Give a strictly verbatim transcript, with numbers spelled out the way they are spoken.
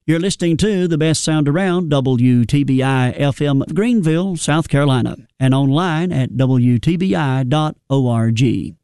You're listening to the best sound around, W T B I F M Greenville, South Carolina, and online at W T B I dot org.